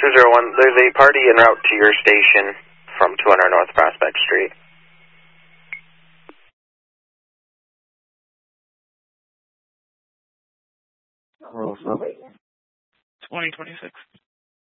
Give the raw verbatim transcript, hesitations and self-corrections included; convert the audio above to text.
two zero one, there's a party en route to your station from two hundred North Prospect Street. twenty twenty-six.